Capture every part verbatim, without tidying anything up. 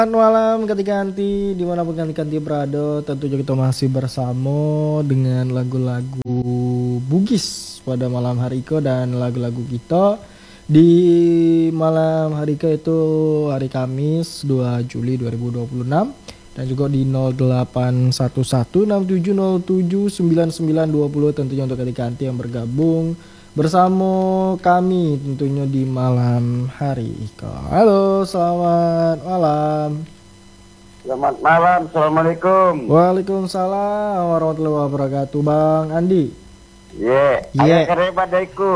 Selamat malam kanti-kanti dimanapun kanti-kanti berada, tentunya kita masih bersama dengan lagu-lagu Bugis pada malam hari ke dan lagu-lagu kita di malam hari ke itu hari Kamis dua Juli dua ribu dua puluh enam dan juga di nol delapan satu satu enam tujuh nol tujuh sembilan sembilan dua nol tentunya untuk kanti-kanti yang bergabung bersama kami tentunya di malam hari Ika. Halo, selamat malam. Selamat malam, assalamualaikum. Waalaikumsalam warahmatullahi wabarakatuh, Bang Andi. Ye, yeah. Yeah. Ayah kere padaiku.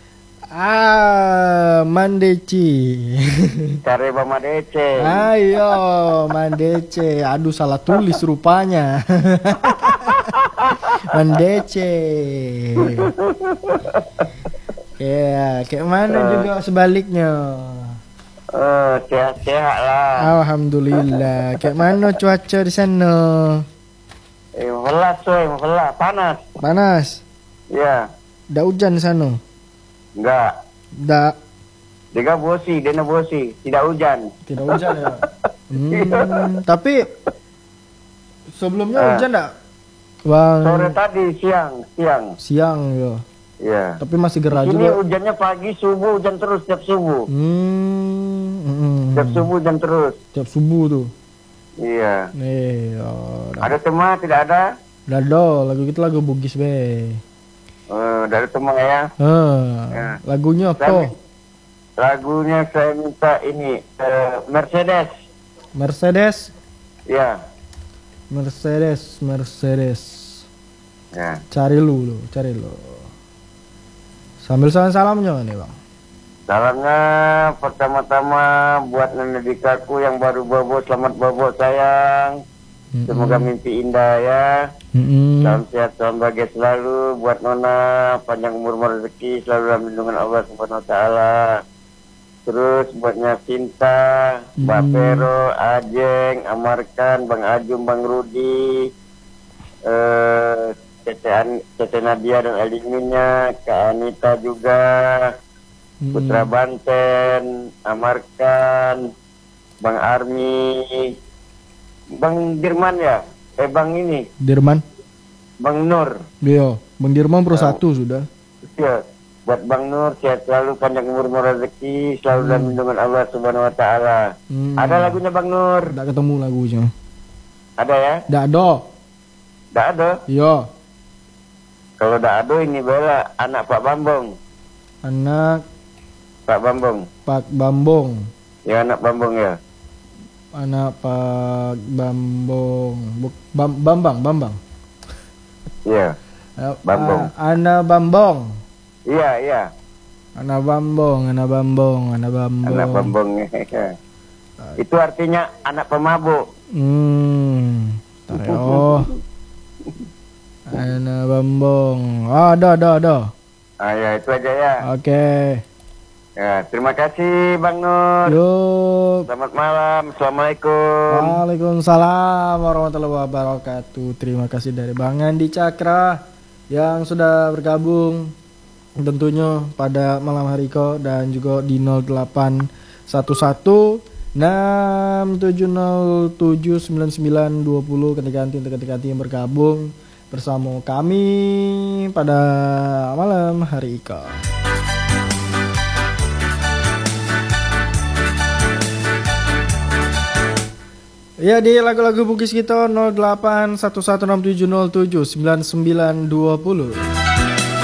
Ah, Mandeci. Kare Madece. Ayo, Mandece. Aduh, salah tulis rupanya. Mandece. Ya, kayak mana uh, juga sebaliknya. Uh, sehat-sehat lah. Alhamdulillah. Kayak mana cuaca di sana? Eh, melas coy, melas, panas. Panas. Ya. Dah hujan di sana? Enggak. Dah. Dia bosi, dia bosi, tidak hujan. Tidak hujan ya. Hmm, tapi sebelumnya uh, hujan enggak? Bang. Sore tadi, siang, siang. Siang ya. Iya. Tapi masih gerah juga. Ini hujannya pagi, subuh hujan terus setiap subuh. Hmm. hmm. Setiap subuh hujan terus. Setiap subuh tuh. Iya. Nih, oh, ada tema tidak ada? Tidak ada, lagu kita lagu Bugis be. Uh, dari tema ya. Uh, ya. Lagunya apa? Lagunya saya minta ini uh, Mercedes. Mercedes? Ya. Mercedes, Mercedes. Ya. Cari lu, lu, cari lu. Sambil salam-salamnya nih bang. Salamnya pertama-tama buat nenek dikaku yang baru bobo, selamat bobo sayang. Mm-hmm. Semoga mimpi indah ya. Mm-hmm. Salam sehat, salam bahagia selalu buat Nona, panjang umur rezeki selalu dalam lindungan Allah Subhanahu Wa Taala. Terus buatnya Cinta, mm-hmm. Mbak Pero, Ajeng, Amarkan, Bang Ajum, Bang Rudi, eh Tete Nadia dan Aliminnya, Kak Anita juga, hmm. Putra Banten, Amarkan, Bang Armi, Bang Dirman ya, eh Bang ini. Dirman. Bang Nur. Iya, Bang Dirman pro satu sudah. Iya, buat Bang Nur sehat selalu, panjang umur rezeki, selalu hmm. dalam lindungan Allah Subhanahu Wa Taala. Hmm. Ada lagunya Bang Nur? Tidak ketemu lagunya. Ada ya? Tidak ada. Tidak ada? Iya. Kalau dah ada ini bela anak Pak Bambong. Anak Pak Bambong. Pak Bambong. Ya anak Bambong ya. Anak Pak Bambong. Bam, Bambang, Bambang. Iya. Bambong. Uh, anak Bambong. Iya, iya. Anak Bambong, anak Bambong, anak Bambong. Anak Bambong. Itu artinya anak pemabuk. Hmm. Tar oh. Anak Bambong. Oh, ada, ada, ada. Ah ya, itu aja ya. Oke. Okay. Ya, terima kasih Bang Nur. Yuk. Selamat malam. Assalamualaikum. Waalaikumsalam warahmatullahi wabarakatuh. Terima kasih dari Bang Andi Cakra yang sudah bergabung tentunya pada malam hari ko dan juga di nol delapan satu satu enam tujuh nol tujuh sembilan sembilan dua nol ketika nanti untuk ketika nanti yang bergabung bersama kami pada malam hari Ika. Ya, di lagu-lagu Bugis kita nol delapan satu satu enam tujuh nol tujuh sembilan sembilan dua nol.